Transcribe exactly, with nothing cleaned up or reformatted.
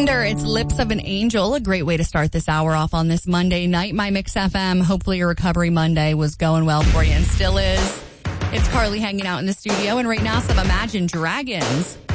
Cinder, it's Lips of an Angel. A great way to start this hour off on this Monday night. My Mix F M. Hopefully your recovery Monday was going well for you and still is. It's Carly hanging out in the studio, and right now some Imagine Dragons